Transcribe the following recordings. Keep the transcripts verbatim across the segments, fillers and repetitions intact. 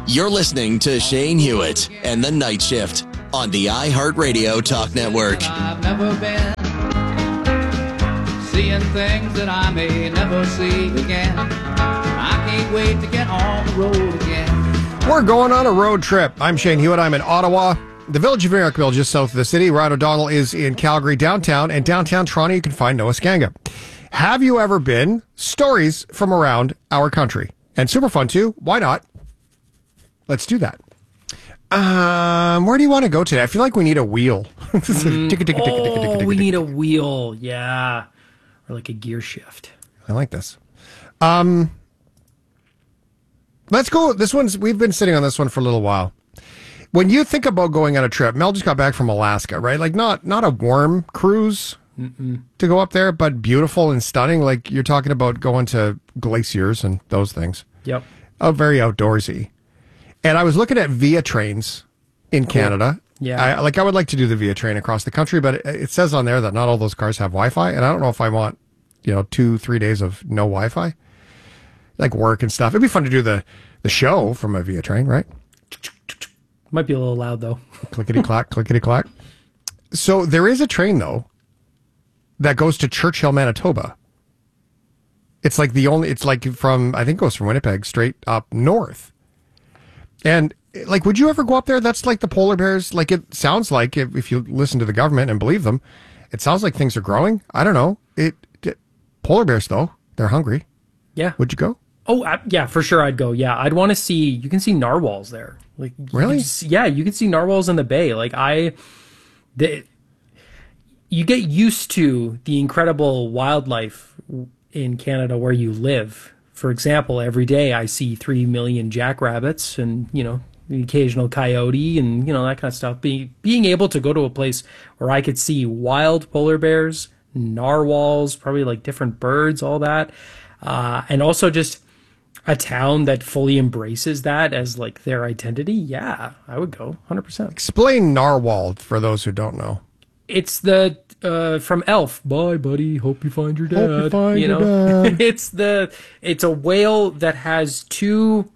You're listening to Shane Hewitt and the Night Shift on the iHeartRadio Talk Network. I've never been seeing things that I may never see again. I can't wait to get on the road again. We're going on a road trip. I'm Shane Hewitt. I'm in Ottawa, the village of Merrickville, just south of the city. Ryan O'Donnell is in Calgary downtown, and downtown Toronto you can find Noah Skanga. Have you ever been? Stories from around our country. And super fun too. Why not? Let's do that. Um, where do you want to go today? I feel like we need a wheel. Mm. Oh, we need a wheel. Yeah. Or like a gear shift. I like this. Um, let's go. This one's, we've been sitting on this one for a little while. When you think about going on a trip, Mel just got back from Alaska, right? Like not, not a warm cruise Mm-mm. to go up there, but beautiful and stunning. Like you're talking about going to glaciers and those things. Yep. Oh, very outdoorsy. And I was looking at Via trains in Canada. Yeah. I, like I would like to do the Via train across the country, but it, it says on there that not all those cars have Wi-Fi. And I don't know if I want, you know, two, three days of no Wi-Fi, like work and stuff. It'd be fun to do the, the show from a Via train, right? Might be a little loud though. Clickety clack, clickety clack. So there is a train though that goes to Churchill, Manitoba. It's like the only, it's like from, I think it goes from Winnipeg straight up north. And like, would you ever go up there? That's like the polar bears. Like it sounds like if, if you listen to the government and believe them, it sounds like things are growing. I don't know. It, it polar bears though, they're hungry. Yeah. Would you go? Oh I, yeah, for sure. I'd go. Yeah. I'd want to see, you can see narwhals there. Like, really? You see, yeah. You can see narwhals in the bay. Like I, the, you get used to the incredible wildlife in Canada where you live. For example, every day I see three million jackrabbits and, you know, the occasional coyote and, you know, that kind of stuff. Being, being able to go to a place where I could see wild polar bears, narwhals, probably like different birds, all that. Uh, and also just a town that fully embraces that as like their identity. Yeah, I would go one hundred percent. Explain narwhal for those who don't know. It's the uh, from Elf. Bye, buddy. Hope you find your dad. Hope you find you your know, dad. it's the it's a whale that has two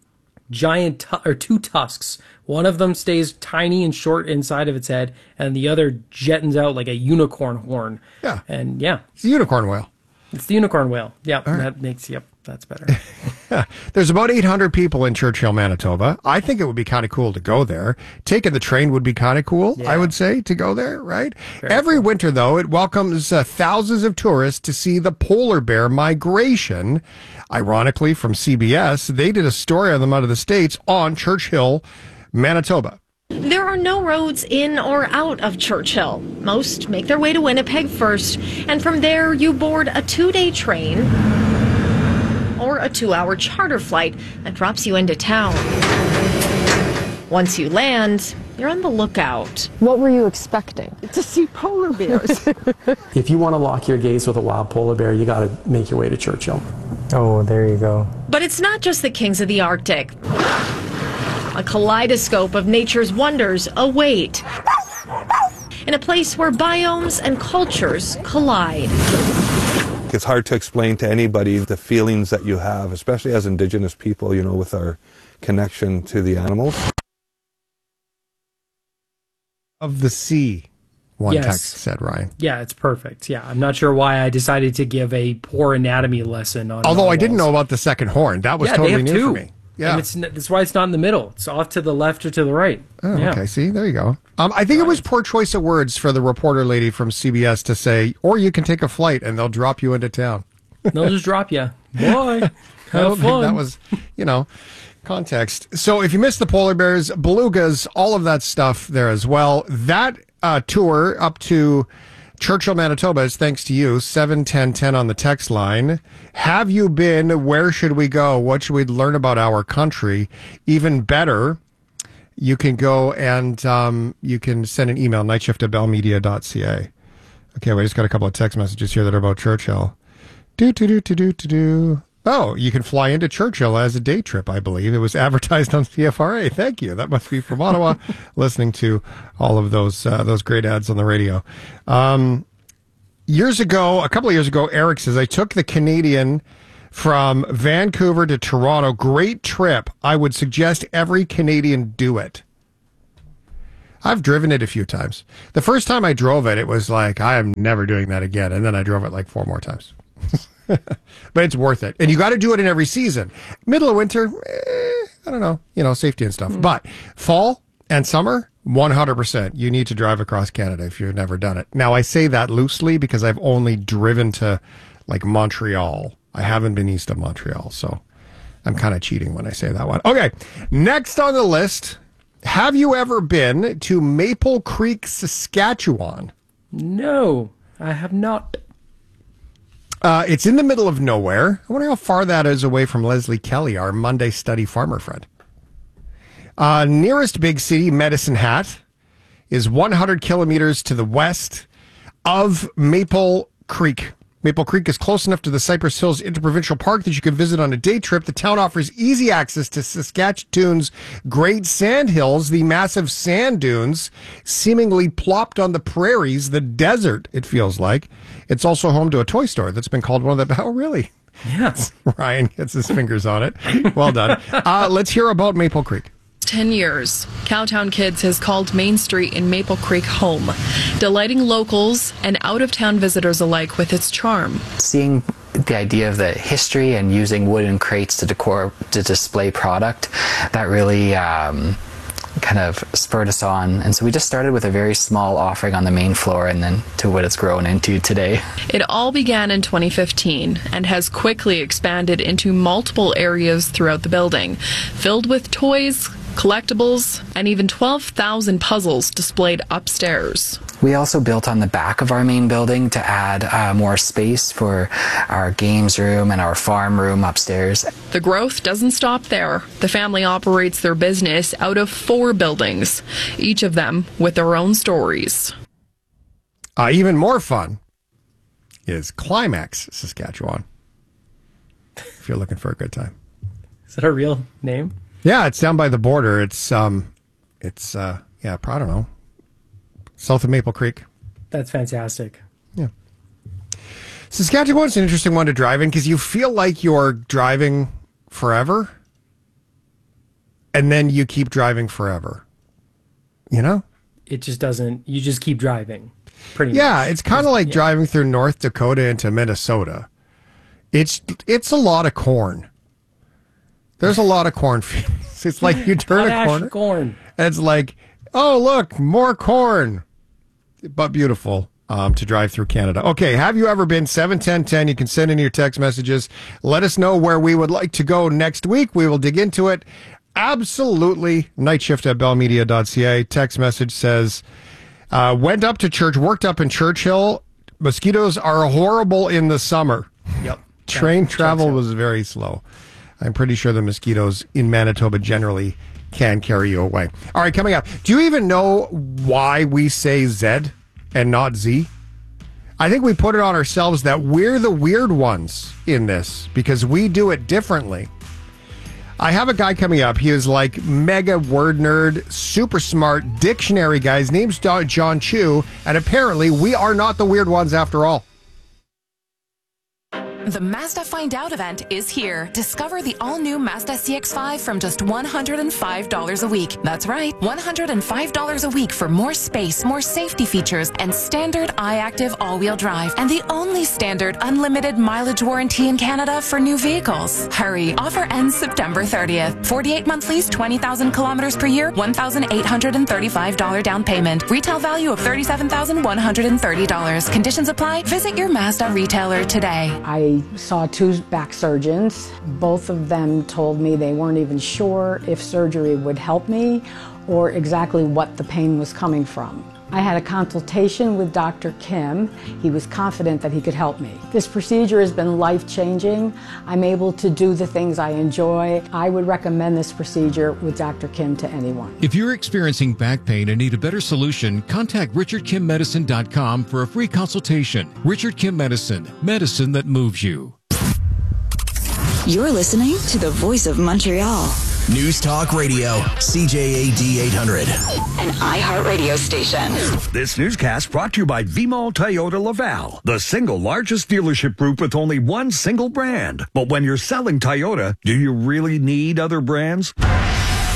giant tu- or two tusks. One of them stays tiny and short inside of its head, and the other jettons out like a unicorn horn. Yeah, and yeah, it's a unicorn whale. It's the unicorn whale. Yeah, right. That makes yep. That's better. There's about eight hundred people in Churchill, Manitoba. I think it would be kind of cool to go there. Taking the train would be kind of cool, yeah. I would say, to go there, right? Very Every cool. winter, though, it welcomes uh, thousands of tourists to see the polar bear migration. Ironically, from C B S, they did a story on them out of the States on Churchill, Manitoba. There are no roads in or out of Churchill. Most make their way to Winnipeg first, and from there you board a two-day train or a two-hour charter flight that drops you into town. Once you land, you're on the lookout. What were you expecting? To see polar bears. If you want to lock your gaze with a wild polar bear, you got to make your way to Churchill. Oh, there you go. But it's not just the kings of the Arctic. A kaleidoscope of nature's wonders await in a place where biomes and cultures collide. It's hard to explain to anybody the feelings that you have, especially as Indigenous people, you know, with our connection to the animals. Of the sea, one yes. text said, Ryan. Yeah, it's perfect. Yeah, I'm not sure why I decided to give a poor anatomy lesson on Although narwhals. I didn't know about the second horn. That was yeah, totally they have new two. for me. Yeah, and it's, that's why it's not in the middle. It's off to the left or to the right. Oh, yeah. okay. See, there you go. Um, I think it was poor choice of words for the reporter lady from C B S to say, or you can take a flight and they'll drop you into town. They'll just drop you. Boy, have fun. That was, you know, context. So if you missed the polar bears, belugas, all of that stuff there as well. That uh, tour up to Churchill, Manitoba is thanks to you. seven ten ten on the text line. Have you been? Where should we go? What should we learn about our country? Even better, you can go and um, you can send an email, nightshift at bell media dot c a. Okay, we just got a couple of text messages here that are about Churchill. Do, do, do, do, do, do, do. Oh, you can fly into Churchill as a day trip, I believe. It was advertised on C F R A. Thank you. That must be from Ottawa, listening to all of those uh, those great ads on the radio. Um, years ago, a couple of years ago, Eric says, I took the Canadian from Vancouver to Toronto. Great trip. I would suggest every Canadian do it. I've driven it a few times. The first time I drove it, it was like, I am never doing that again. And then I drove it like four more times. But it's worth it. And you got to do it in every season. Middle of winter, eh, I don't know, you know, safety and stuff. Mm. But fall and summer, one hundred percent. You need to drive across Canada if you've never done it. Now, I say that loosely because I've only driven to like Montreal. I haven't been east of Montreal, so I'm kind of cheating when I say that one. Okay, next on the list, have you ever been to Maple Creek, Saskatchewan? No, I have not. Uh, it's in the middle of nowhere. I wonder how far that is away from Leslie Kelly, our Monday study farmer friend. Uh, nearest big city, Medicine Hat, is one hundred kilometers to the west of Maple Creek. Maple Creek is close enough to the Cypress Hills Interprovincial Park that you can visit on a day trip. The town offers easy access to Saskatchewan's Great Sand Hills, the massive sand dunes seemingly plopped on the prairies, the desert, it feels like. It's also home to a toy store that's been called one of the... Oh, really? Yes. Ryan gets his fingers on it. Well done. Uh, let's hear about Maple Creek. ten years, Cowtown Kids has called Main Street in Maple Creek home, delighting locals and out-of-town visitors alike with its charm. Seeing the idea of the history and using wooden crates to decor, to display product, that really um, kind of spurred us on. And so we just started with a very small offering on the main floor and then to what it's grown into today. It all began in twenty fifteen and has quickly expanded into multiple areas throughout the building, filled with toys, collectibles, and even twelve thousand puzzles displayed upstairs. We also built on the back of our main building to add uh, more space for our games room and our farm room upstairs. The growth doesn't stop there. The family operates their business out of four buildings, each of them with their own stories. Uh, even more fun is Climax, Saskatchewan, if you're looking for a good time. Is that a real name? Yeah, it's down by the border. It's, um, it's uh, yeah, I don't know, south of Maple Creek. That's fantastic. Yeah. Saskatchewan's an interesting one to drive in because you feel like you're driving forever and then you keep driving forever. You know? It just doesn't, you just keep driving. Pretty yeah, much. It's kind of like yeah. driving through North Dakota into Minnesota. It's it's a lot of corn. There's a lot of cornfields. It's like you turn a corner, corn. and it's like, oh, look, more corn. But beautiful um, to drive through Canada. Okay, have you ever been? seven ten ten. You can send in your text messages. Let us know where we would like to go next week. We will dig into it. Absolutely. Night shift at bell media dot c a. Text message says, uh, went up to church, worked up in Churchill. Mosquitoes are horrible in the summer. Yep. Train travel was very slow. I'm pretty sure the mosquitoes in Manitoba generally can carry you away. All right, coming up. Do you even know why we say Z and not Z? I think we put it on ourselves that we're the weird ones in this because we do it differently. I have a guy coming up. He is like mega word nerd, super smart dictionary guy. His name's John Chu, and apparently we are not the weird ones after all. The Mazda Find Out event is here. Discover the all-new Mazda C X five from just one hundred five dollars a week. That's right, one hundred five dollars a week for more space, more safety features, and standard iActive all-wheel drive. And the only standard unlimited mileage warranty in Canada for new vehicles. Hurry, offer ends September thirtieth. forty-eight month lease, twenty thousand kilometers per year, one thousand eight hundred thirty-five dollars down payment. Retail value of thirty-seven thousand one hundred thirty dollars. Conditions apply. Visit your Mazda retailer today. I saw two back surgeons. Both of them told me they weren't even sure if surgery would help me or exactly what the pain was coming from. I had a consultation with Doctor Kim. He was confident that he could help me. This procedure has been life-changing. I'm able to do the things I enjoy. I would recommend this procedure with Doctor Kim to anyone. If you're experiencing back pain and need a better solution, contact richard kim medicine dot com for a free consultation. Richard Kim Medicine, medicine that moves you. You're listening to the Voice of Montreal, News Talk Radio, C J A D eight hundred. An iHeartRadio station. This newscast brought to you by V-Mall Toyota Laval, the single largest dealership group with only one single brand. But when you're selling Toyota, do you really need other brands?